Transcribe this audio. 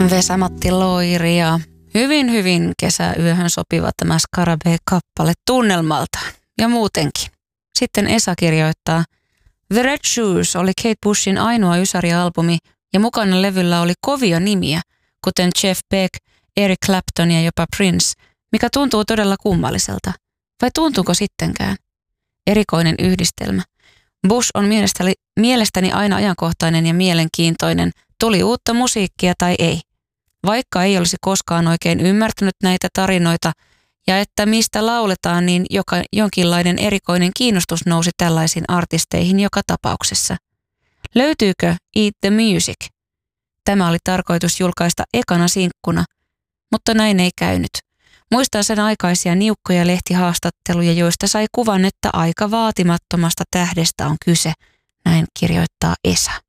Vesa-Matti Loiri ja hyvin kesäyöhön sopiva tämä Scarabée-kappale tunnelmaltaan ja muutenkin. Sitten Esa kirjoittaa, The Red Shoes oli Kate Bushin ainoa ysärialbumi ja mukana levyllä oli kovia nimiä, kuten Jeff Beck, Eric Clapton ja jopa Prince, mikä tuntuu todella kummalliselta. Vai tuntuuko sittenkään? Erikoinen yhdistelmä. Bush on mielestäni aina ajankohtainen ja mielenkiintoinen, tuli uutta musiikkia tai ei. Vaikka ei olisi koskaan oikein ymmärtänyt näitä tarinoita ja että mistä lauletaan, niin jonkinlainen erikoinen kiinnostus nousi tällaisiin artisteihin joka tapauksessa. Löytyykö Eat the Music? Tämä oli tarkoitus julkaista ekana sinkkuna, mutta näin ei käynyt. Muistan sen aikaisia niukkoja lehtihaastatteluja, joista sai kuvan, että aika vaatimattomasta tähdestä on kyse, näin kirjoittaa Esa.